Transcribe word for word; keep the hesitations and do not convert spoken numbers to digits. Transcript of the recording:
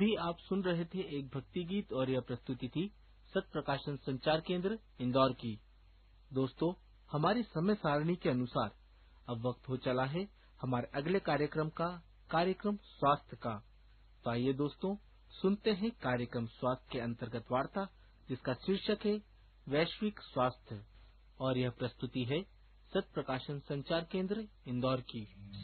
अभी आप सुन रहे थे एक भक्ति गीत और यह प्रस्तुति थी सत्य प्रकाशन संचार केंद्र इंदौर की। दोस्तों, हमारी समय सारणी के अनुसार अब वक्त हो चला है हमारे अगले कार्यक्रम का, कार्यक्रम स्वास्थ्य का। तो आइए दोस्तों, सुनते हैं कार्यक्रम स्वास्थ्य के अंतर्गत वार्ता, जिसका शीर्षक है वैश्विक स्वास्थ्य, और यह प्रस्तुति है सत्य प्रकाशन संचार केंद्र इंदौर की।